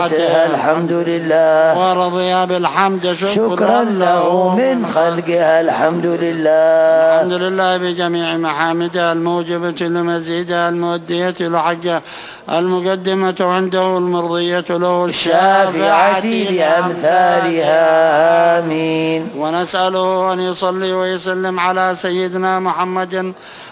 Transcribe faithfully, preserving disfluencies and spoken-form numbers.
الحمد لله ورضي بالحمد شكرا له من خلقها الحمد لله. الحمد لله بجميع محامده الموجبة لمزيدها المؤدية لحقه المقدمة عنده المرضية له الشافعة لأمثالها آمين. ونسأله أن يصلي ويسلم على سيدنا محمد